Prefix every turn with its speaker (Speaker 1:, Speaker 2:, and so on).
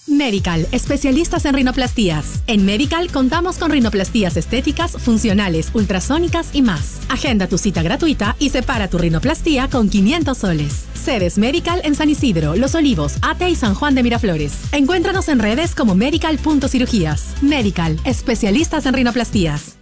Speaker 1: Medical, especialistas en rinoplastías. En Medical contamos con rinoplastías estéticas, funcionales, ultrasónicas y más. Agenda tu cita gratuita y separa tu rinoplastía con 500 soles. Sedes Medical en San Isidro, Los Olivos, Ate y San Juan de Miraflores. Encuéntranos en redes como medical.cirugías. Medical, especialistas en rinoplastías.